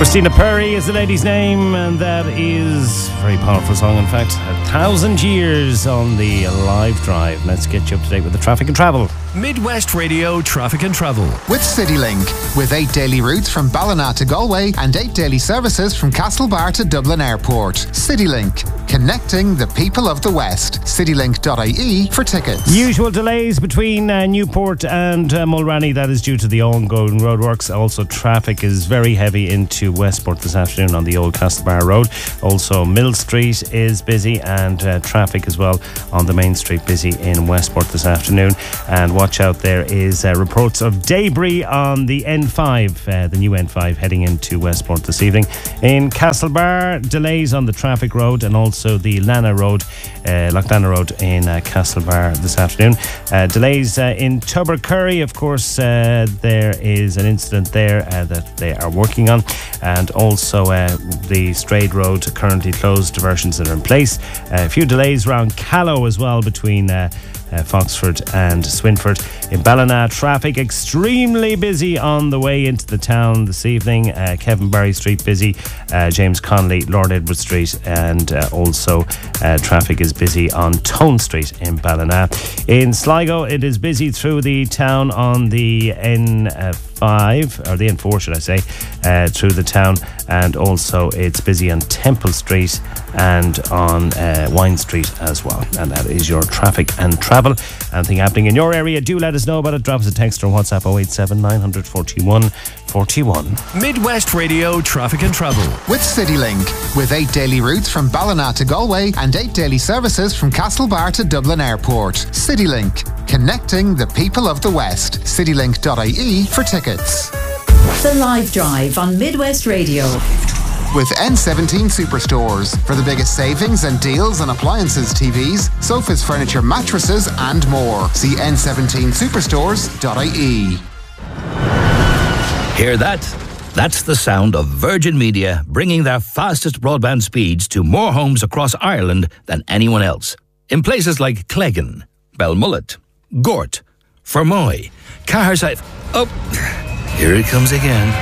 Christina Perri is the lady's name, and that is a very powerful song, in fact. 1,000 Years on the Live Drive. Let's get you up to date with the traffic and travel. Midwest Radio Traffic and Travel. With CityLink. With 8 daily routes from Ballina to Galway and 8 daily services from Castlebar to Dublin Airport. CityLink. Connecting the people of the West. CityLink.ie for tickets. Usual delays between Newport and Mulranny. That is due to the ongoing roadworks. Also, traffic is very heavy into Westport this afternoon on the old Castlebar Road. Also, Mill Street is busy, and traffic as well on the main street busy in Westport this afternoon. And watch out, there is reports of debris on the N5, the new N5 heading into Westport this evening. In Castlebar, delays on the traffic road and also the Lana Road, Loughlana Road in Castlebar this afternoon. Delays in Tubbercurry, of course, there is an incident there that they are working on, and also the Strayed Road currently closed, diversions that are in place. A few delays around Callow as well between Foxford and Swinford. In Ballina, traffic extremely busy on the way into the town this evening. Kevin Barry Street busy, James Connolly, Lord Edward Street, and also traffic is busy on Tone Street in Ballina. In Sligo, it is busy through the town on the N5, or the N4 should I say, through the town, and also it's busy on Temple Street and on Wine Street as well. And that is your traffic and travel. Anything happening in your area, do let us know about it. Drop us a text or WhatsApp 087 941 41. Midwest Radio Traffic and Travel. With CityLink. With 8 daily routes from Ballina to Galway and 8 daily services from Castlebar to Dublin Airport. CityLink. Connecting the people of the West. CityLink.ie for tickets. The Live Drive on Midwest Radio. With N17 Superstores. For the biggest savings and deals on appliances, TVs, sofas, furniture, mattresses and more. See n17superstores.ie. Hear that? That's the sound of Virgin Media bringing their fastest broadband speeds to more homes across Ireland than anyone else. In places like Cleggan, Belmullet, Gort, Fermoy, Caherside... Oh, here it comes again.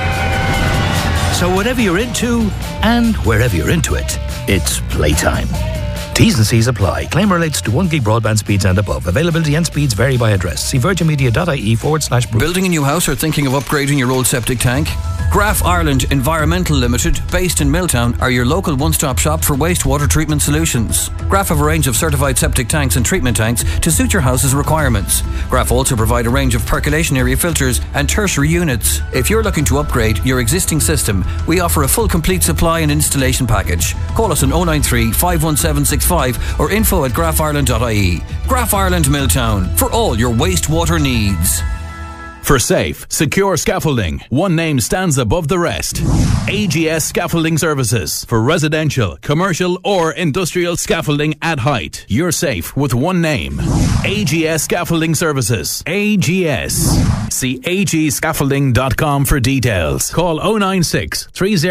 So whatever you're into, and wherever you're into it, it's playtime. T's and C's apply. Claim relates to 1 gig broadband speeds and above. Availability and speeds vary by address. See virginmedia.ie/. Building a new house or thinking of upgrading your old septic tank? Graf Ireland Environmental Limited, based in Milltown, are your local one-stop shop for wastewater treatment solutions. Graf have a range of certified septic tanks and treatment tanks to suit your house's requirements. Graf also provide a range of percolation area filters and tertiary units. If you're looking to upgrade your existing system, we offer a full complete supply and installation package. Call us on 093 51765 or info@grafireland.ie. Graf Ireland Milltown, for all your wastewater needs. For safe, secure scaffolding, one name stands above the rest. AGS Scaffolding Services. For residential, commercial or industrial scaffolding at height. You're safe with one name. AGS Scaffolding Services. AGS. See agscaffolding.com for details. Call 096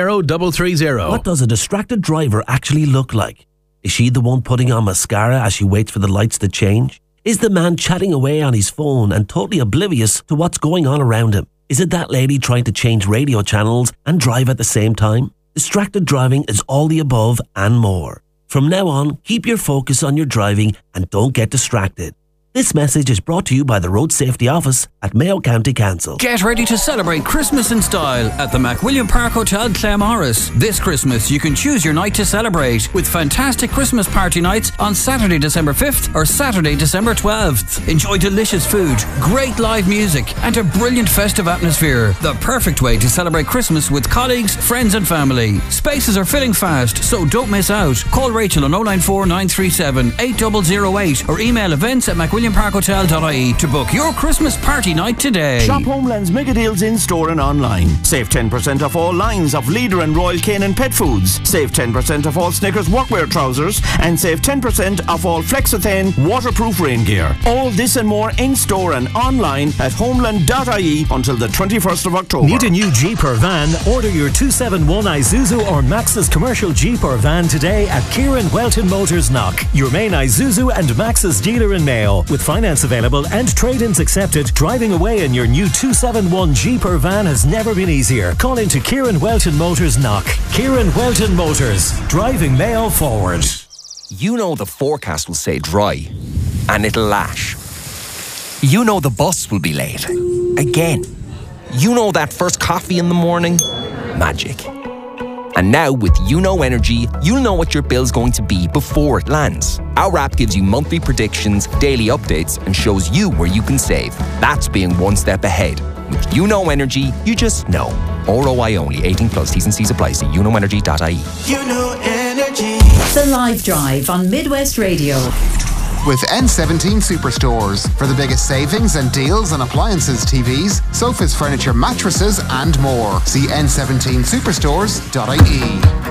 30330. What does a distracted driver actually look like? Is she the one putting on mascara as she waits for the lights to change? Is the man chatting away on his phone and totally oblivious to what's going on around him? Is it that lady trying to change radio channels and drive at the same time? Distracted driving is all the above and more. From now on, keep your focus on your driving and don't get distracted. This message is brought to you by the Road Safety Office at Mayo County Council. Get ready to celebrate Christmas in style at the McWilliam Park Hotel, Claremorris. This Christmas, you can choose your night to celebrate with fantastic Christmas party nights on Saturday, December 5th or Saturday, December 12th. Enjoy delicious food, great live music and a brilliant festive atmosphere. The perfect way to celebrate Christmas with colleagues, friends and family. Spaces are filling fast, so don't miss out. Call Rachel on 094 937 8008 or email events@McWilliamParkHotel.ie to book your Christmas party night today. Shop Homeland's mega deals in store and online. Save 10% off all lines of Leader and Royal Canin pet foods. Save 10% off all Snickers workwear trousers and save 10% off all Flexithane waterproof rain gear. All this and more in store and online at homeland.ie until the 21st of October. Need a new Jeep or van? Order your 271 Isuzu or Maxus commercial Jeep or van today at Kieran Welton Motors Knock, your main Isuzu and Maxus dealer in Mayo. With finance available and trade-ins accepted, driving away in your new 271 Jeep or van has never been easier. Call into Kieran Welton Motors Knock. Kieran Welton Motors. Driving Mayo forward. You know the forecast will say dry, and it'll lash. You know the bus will be late. Again. You know that first coffee in the morning? Magic. And now with YouKnow Energy, you'll know what your bill's going to be before it lands. Our app gives you monthly predictions, daily updates, and shows you where you can save. That's being one step ahead. With YouKnow Energy, you just know. ROI only. 18 plus. T's and C's apply. See youknowenergy.ie. YouKnow Energy. The Live Drive on Midwest Radio. With N17 Superstores for the biggest savings and deals on appliances, TVs, sofas, furniture, mattresses and more. See n17superstores.ie.